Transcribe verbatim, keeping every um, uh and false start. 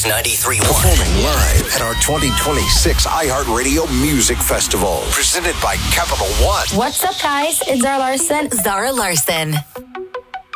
ninety-three point one. Performing live at our twenty twenty-six iHeartRadio Music Festival. Presented by Capital One. What's up, guys? It's Zara Larson. Zara Larson.